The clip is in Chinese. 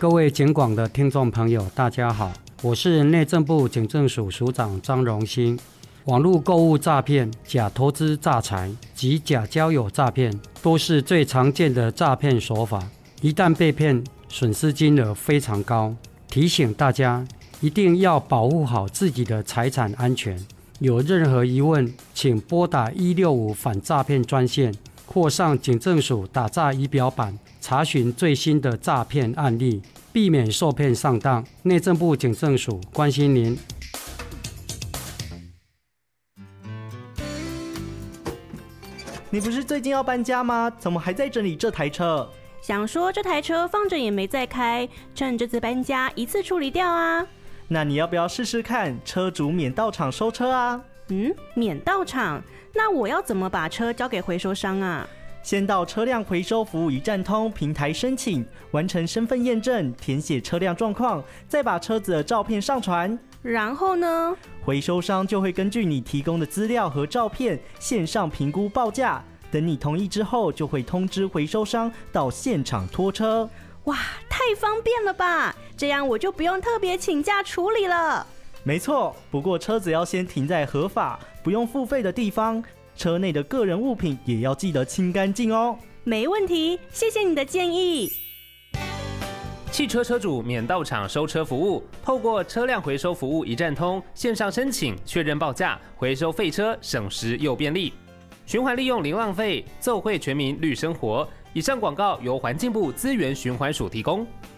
各位警广的听众朋友，大家好，我是内政部警政署署长张荣兴。网络购物诈骗、假投资诈财及假交友诈骗都是最常见的诈骗手法，一旦被骗，损失金额非常高。提醒大家一定要保护好自己的财产安全。有任何疑问，请拨打165反诈骗专线，或上警政署打诈仪表板查询最新的诈骗案例，避免受骗上当。内政部警政署关心您。 你不是最近要搬家吗？怎么还在整理这台车？ 想说这台车放着也没再开，趁这次搬家一次处理掉啊。 那你要不要试试看车主免到场收车啊？ 免到场？那我要怎么把车交给回收商啊？ 先到车辆回收服务一站通平台申请，完成身份验证，填写车辆状况，再把车子的照片上传。 然后呢？ 回收商就会根据你提供的资料和照片线上评估报价，等你同意之后，就会通知回收商到现场拖车。 哇，太方便了吧！这样我就不用特别请假处理了。 没错，不过车子要先停在合法、不用付费的地方，车内的个人物品也要记得清干净哦。 没问题，谢谢你的建议。 汽车车主免到场收车服务，透过车辆回收服务一站通，线上申请确认报价，回收废车，省时又便利。循环利用零浪费，奏会全民绿生活。以上广告由环境部资源循环署提供。